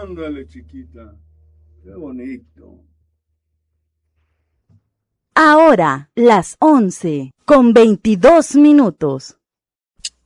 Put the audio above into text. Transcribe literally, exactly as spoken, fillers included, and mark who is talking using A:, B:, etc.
A: Ándale, chiquita. Qué bonito.
B: Ahora, las once, con veintidós minutos.